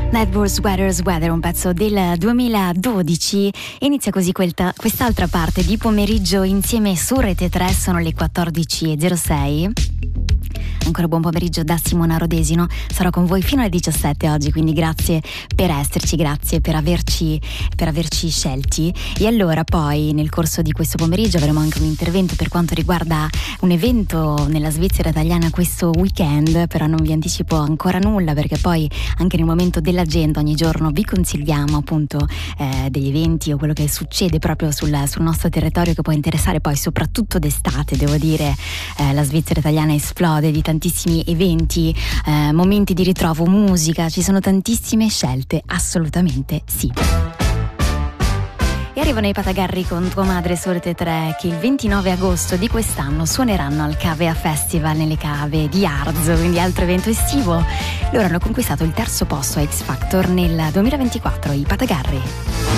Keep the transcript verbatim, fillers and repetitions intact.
Networks Weather's Weather, un pezzo del duemiladodici. Inizia così questa, quest'altra parte di pomeriggio insieme su Rete tre, sono le quattordici e zero sei. Ancora buon pomeriggio da Simona Rodesino, sarò con voi fino alle diciassette oggi, quindi grazie per esserci, grazie per averci, per averci scelti. E allora poi nel corso di questo pomeriggio avremo anche un intervento per quanto riguarda un evento nella Svizzera italiana questo weekend, però non vi anticipo ancora nulla perché poi anche nel momento dell'agenda ogni giorno vi consigliamo appunto eh, degli eventi o quello che succede proprio sul, sul nostro territorio, che può interessare poi soprattutto d'estate. Devo dire eh, la Svizzera italiana esplode di tantissimi eventi, eh, momenti di ritrovo, musica, ci sono tantissime scelte, assolutamente sì. E arrivano i Patagarri con Tua Madre su Rete tre, che il ventinove agosto di quest'anno suoneranno al Cavea Festival nelle cave di Arzo, quindi altro evento estivo. Loro hanno conquistato il terzo posto a X Factor nel duemilaventiquattro, i Patagarri.